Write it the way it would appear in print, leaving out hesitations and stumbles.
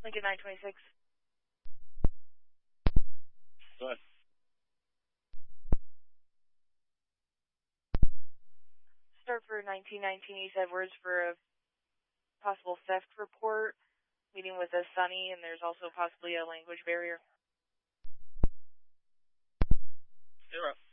Lincoln 926. Go ahead. Start for 1919 East Edwards for a possible theft report. Meeting with a Sunny, and there's also possibly a language barrier. 0.